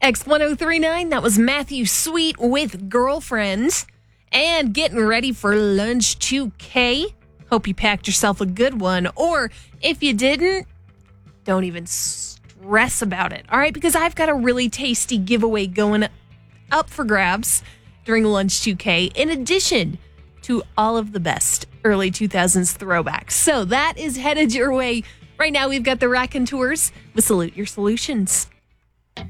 X1039, that was Matthew Sweet with Girlfriend. And getting ready for Lunch 2K. Hope you packed yourself a good one. Or if you didn't, don't even stress about it. All right, because I've got a really tasty giveaway going up for grabs during Lunch 2K, in addition to all of the best early 2000s throwbacks. So that is headed your way. Right now, we've got the Raconteurs with Salute Your Solutions.